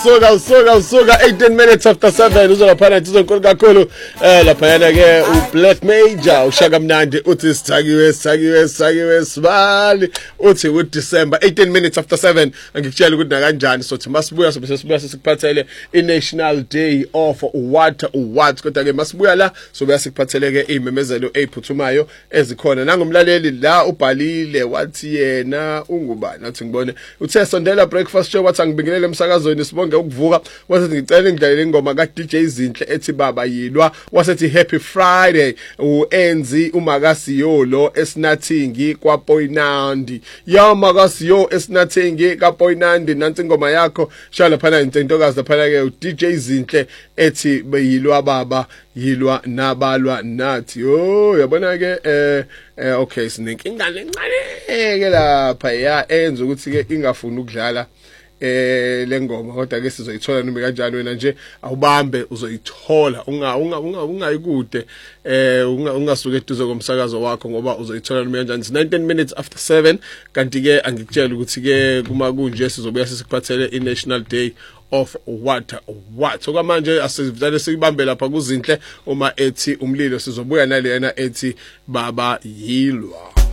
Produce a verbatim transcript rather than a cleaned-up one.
usuka usuka usuka eighteen minutes after seven uzolaphana izinkulu kakhulu eh lapha yana ke u Black Major ushaka mnandi uthi sithakiwe sithakiwe sithakiwe sibali uthi ku December eighteen minutes after seven angikutshela ukuthi na kanjani sothi masibuya sobe sesibuya sikuphathele i National Day of What What kodwa ke masibuya la sobe sikuphathele ke imemezelo ephuthumayo ezikhona nangomlaleli la ubhalile wathi yena ungubani nathi ngibone uthe sondela breakfast show wathi angibingelele emsakazweni sibonge ukuvuka wasethi ngicela ngidlalele ingoma ka D J Zinhle ethi baba yilwa wasethi happy Friday uenzi umakasiyolo esinathingi kwaPoinandi ya makasiyo esinathingi kaPoinandi nansi ingoma yakho shala phana intentokazi laphana ke u D J Zinhle ethi beyilwa baba yilwa nabalwa nathi oh yabona ke eh eh okay sinenkinga lencane ke lapha ya enza ukuthi ke ingafuni ukudlala eh lengoma kodwa ke sizoyithola noma kanjani wena nje awubambe uzoyithola unga unga ungayikude eh ungasuke eduze komsakazo wakho ngoba uzoyithola noma kanjani nineteen minutes after seven kanti ke angikutshela ukuthi ke kuma kunje sizobuya sisikuphathele i National Day of What What so manje asivale sikubambe lapha kuzinhle uma ethi umlilo sizobuya nalena ethi baba yilwa.